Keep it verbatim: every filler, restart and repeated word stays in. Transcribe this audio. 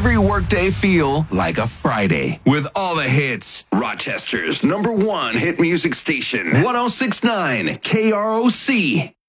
every workday feel like a Friday with all the hits. Rochester's number one hit music station, one oh six point nine K R O C.